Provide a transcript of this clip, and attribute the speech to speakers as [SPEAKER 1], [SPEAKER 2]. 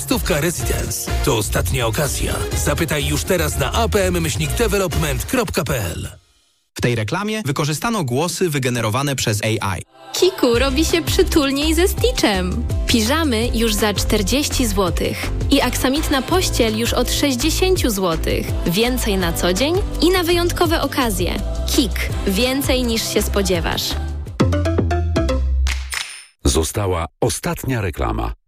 [SPEAKER 1] Stówka Residence. To ostatnia okazja. Zapytaj już teraz na apm-development.pl.
[SPEAKER 2] W tej reklamie wykorzystano głosy wygenerowane przez AI.
[SPEAKER 3] Kiku robi się przytulniej ze Stitchem. Piżamy już za 40 zł. I aksamitna pościel już od 60 zł. Więcej na co dzień i na wyjątkowe okazje. KIK. Więcej niż się spodziewasz.
[SPEAKER 4] Została ostatnia reklama.